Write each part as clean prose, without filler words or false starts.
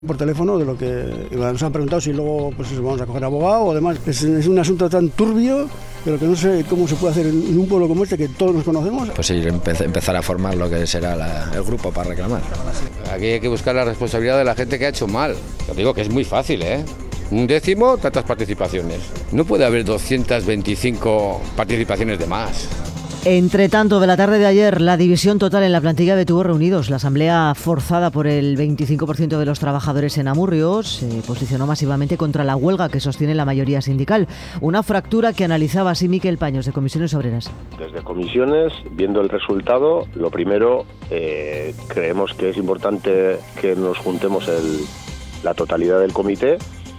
Por teléfono de lo que nos han preguntado si luego pues eso, vamos a coger abogado o demás. Es un asunto tan turbio, pero que no sé cómo se puede hacer en un pueblo como este que todos nos conocemos. Pues sí, empezar a formar lo que será el grupo para reclamar. Aquí hay que buscar la responsabilidad de la gente que ha hecho mal. Yo digo que es muy fácil, ¿eh? 1/10, tantas participaciones. No puede haber 225 participaciones de más. Entre tanto, de la tarde de ayer, la división total en la plantilla de Tubos Reunidos, la asamblea forzada por el 25% de los trabajadores en Amurrio, se posicionó masivamente contra la huelga que sostiene la mayoría sindical. Una fractura que analizaba así Miquel Paños, de Comisiones Obreras. Desde Comisiones, viendo el resultado, lo primero, creemos que es importante que nos juntemos la totalidad del comité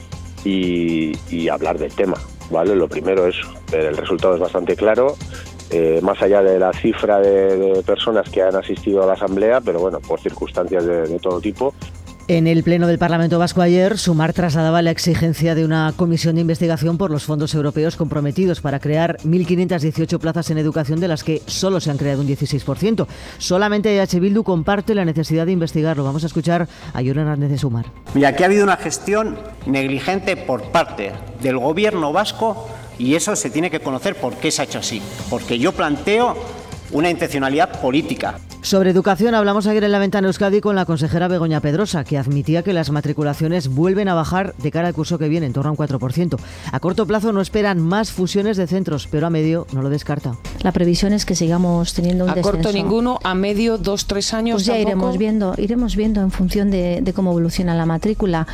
y hablar del tema, ¿vale? Lo primero es, el resultado es bastante claro. Más allá de la cifra de personas que han asistido a la asamblea, pero bueno, por circunstancias de todo tipo. En el Pleno del Parlamento Vasco ayer, Sumar trasladaba la exigencia de una comisión de investigación por los fondos europeos comprometidos para crear 1.518 plazas en educación, de las que solo se han creado un 16%. Solamente EH Bildu comparte la necesidad de investigarlo. Vamos a escuchar a Jon Hernández de Sumar. Mira, aquí ha habido una gestión negligente por parte del Gobierno vasco. Y eso se tiene que conocer por qué se ha hecho así. Porque yo planteo una intencionalidad política. Sobre educación hablamos ayer en La Ventana Euskadi con la consejera Begoña Pedrosa, que admitía que las matriculaciones vuelven a bajar de cara al curso que viene, en torno a un 4%. A corto plazo no esperan más fusiones de centros, pero a medio no lo descarta. La previsión es que sigamos teniendo un descenso. A corto ninguno, a medio 2-3 años. Pues ya iremos viendo en función de cómo evoluciona la matrícula.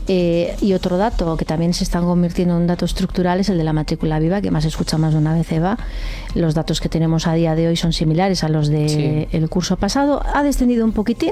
Y otro dato que también se está convirtiendo en un dato estructural es el de la matrícula viva, que más escucha más de una vez Eva. Los datos que tenemos a día de hoy son similares a los del curso pasado. Ha descendido un poquitín.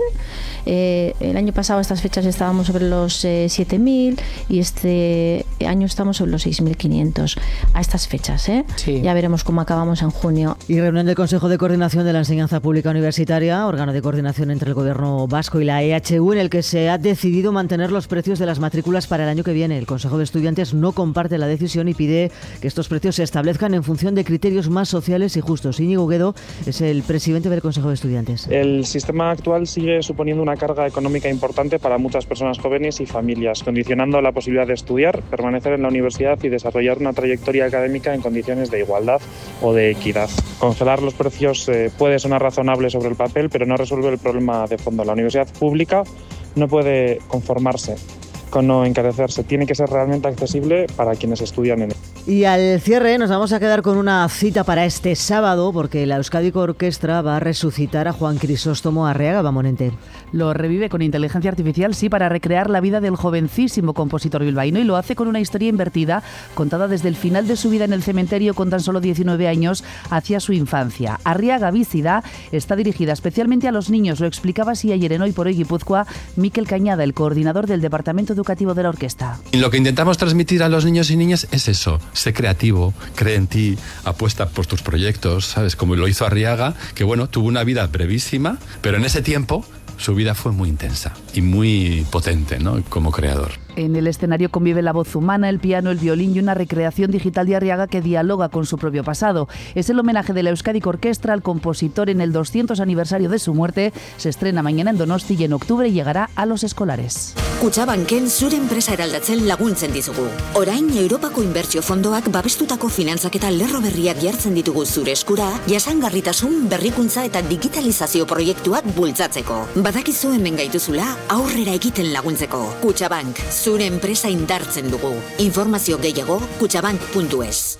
El año pasado a estas fechas estábamos sobre los 7.000 y este año estamos sobre los 6.500 a estas fechas. Sí. Ya veremos cómo acabamos en junio. Y reunión del Consejo de Coordinación de la Enseñanza Pública Universitaria, órgano de coordinación entre el Gobierno vasco y la EHU, en el que se ha decidido mantener los precios de las matrículas para el año que viene. El Consejo de Estudiantes no comparte la decisión y pide que estos precios se establezcan en función de criterios más sociales y justos. Íñigo Guedo es el presidente del Consejo de Estudiantes. El sistema actual sigue suponiendo una carga económica importante para muchas personas jóvenes y familias, condicionando la posibilidad de estudiar, permanecer en la universidad y desarrollar una trayectoria académica en condiciones de igualdad o de equidad. Congelar los precios puede sonar razonable sobre el papel, pero no resuelve el problema de fondo. La universidad pública no puede conformarse con no encarecerse, tiene que ser realmente accesible para quienes estudian en él. Y al cierre nos vamos a quedar con una cita para este sábado, porque la Euskadi Orquestra va a resucitar a Juan Crisóstomo Arriaga Bamonente. Lo revive con inteligencia artificial, sí, para recrear la vida del jovencísimo compositor bilbaíno, y lo hace con una historia invertida, contada desde el final de su vida en el cementerio con tan solo 19 años hacia su infancia. Arriaga Bizida está dirigida especialmente a los niños, lo explicaba así ayer en Hoy por Hoy Guipúzcoa Mikel Cañada, el coordinador del Departamento Educativo de la orquesta. Y lo que intentamos transmitir a los niños y niñas es eso: sé creativo, cree en ti, apuesta por tus proyectos, ¿sabes? Como lo hizo Arriaga, que bueno, tuvo una vida brevísima, pero en ese tiempo su vida fue muy intensa y muy potente, ¿no?, como creador. En el escenario convive la voz humana, el piano, el violín y una recreación digital de Arriaga que dialoga con su propio pasado. Es el homenaje de la Euskadi Orquestra al compositor en el 200 aniversario de su muerte. Se estrena mañana en Donosti y en octubre llegará a los escolares. Kutxabanken zure enpresa eraldatzen laguntzen dizugu. Orain Europako inbertsio fondoak babestutako finantzaketa lerro berriak jartzen ditugu zure eskura, jasangarritasun, berrikuntza eta digitalizazio proiektuak bultzatzeko. Badakizu hemen gaituzula aurrera egiten laguntzeko. Kutxabank, zure enpresa indartzen dugu. Informazio gehiago kutxabank.es.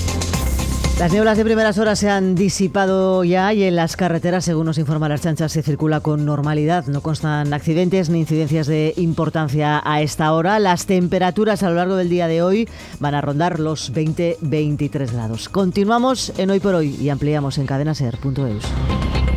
Las nieblas de primeras horas se han disipado ya y en las carreteras, según nos informa la Ertzaintza, se circula con normalidad. No constan accidentes ni incidencias de importancia a esta hora. Las temperaturas a lo largo del día de hoy van a rondar los 20-23 grados. Continuamos en Hoy por Hoy y ampliamos en cadenaser.eus.